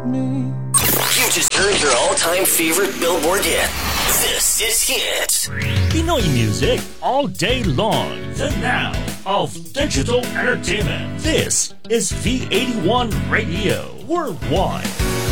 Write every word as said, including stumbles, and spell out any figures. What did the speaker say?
me. You just heard your all-time favorite Billboard hit. This is Hit. Pinoy music all day long. The now of digital entertainment. This is V eighty-one Radio Worldwide.